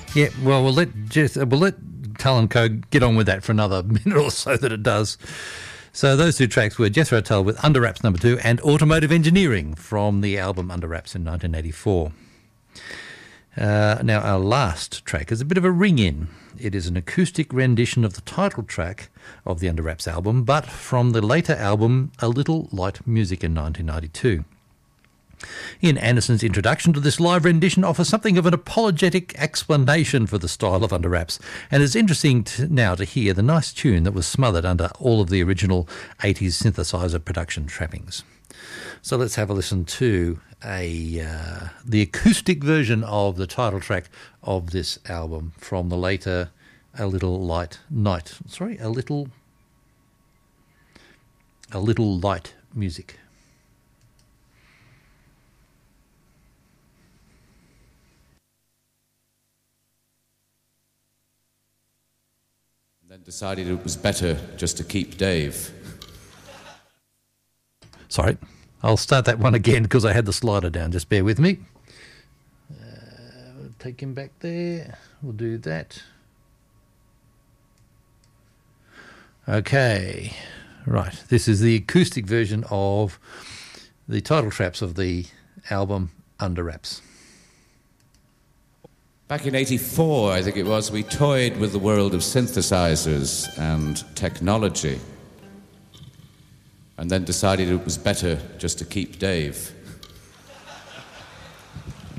Yeah, well, we'll let Tull & Co get on with that for another minute or so that it does. So those two tracks were Jethro Tull with Under Wraps No. 2 and Automotive Engineering from the album Under Wraps in 1984. Now, our last track is a bit of a ring-in. It is an acoustic rendition of the title track of the Under Wraps album, but from the later album A Little Light Music in 1992. Ian Anderson's introduction to this live rendition offers something of an apologetic explanation for the style of Under Wraps, and it's interesting now to hear the nice tune that was smothered under all of the original 80s synthesizer production trappings. So let's have a listen to the acoustic version of the title track of this album from the later A Little Light Music. Then decided it was better just to keep Dave. Sorry, I'll start that one again because I had the slider down. Just bear with me. Take him back there. We'll do that. Okay, right. This is the acoustic version of the title tracks of the album Under Wraps. Back in 84, I think it was, we toyed with the world of synthesizers and technology, and then decided it was better just to keep Dave.